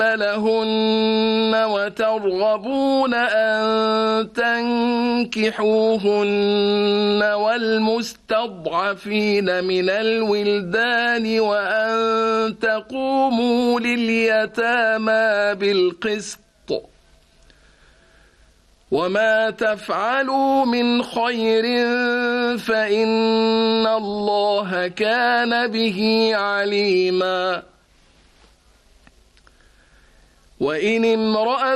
لهن وترغبون أن تنكحوهن والمستضعفين من الولدان وأن تقوموا لليتامى بالقسط وما تفعلوا من خير فإن الله كان به عليما. وإن امرأة